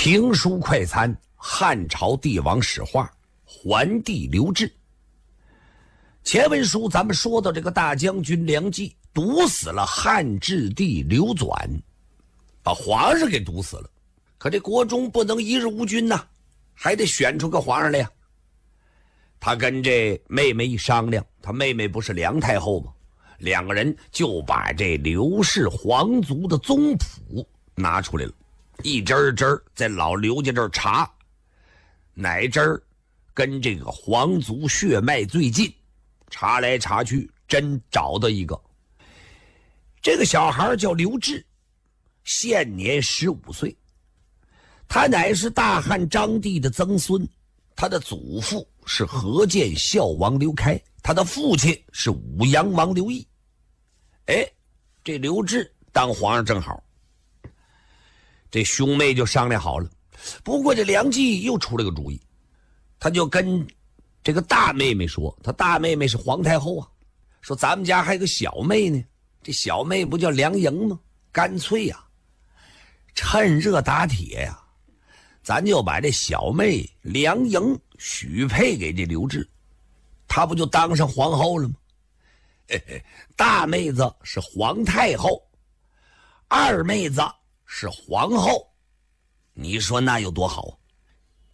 评书快餐，汉朝帝王史话，桓帝刘志。前文书咱们说到这个大将军梁冀毒死了汉质帝刘纂，把皇上给毒死了。可这国中不能一日无君呐，还得选出个皇上来呀。他跟这妹妹一商量，他妹妹不是梁太后吗？两个人就把这刘氏皇族的宗谱拿出来了，一针针在老刘家这儿查，哪针跟这个皇族血脉最近，查来查去真找到一个。这个小孩叫刘志，现年15岁，他乃是大汉章帝的曾孙，他的祖父是河间孝王刘开，他的父亲是武阳王刘毅。这刘志当皇上正好，这兄妹就商量好了。不过这梁冀又出了个主意，他就跟这个大妹妹说，他大妹妹是皇太后啊，说咱们家还有个小妹呢，这小妹不叫梁莹吗？干脆呀，趁热打铁呀，咱就把这小妹梁莹许配给这刘志，她不就当上皇后了吗？大妹子是皇太后，二妹子是皇后，你说那有多好啊？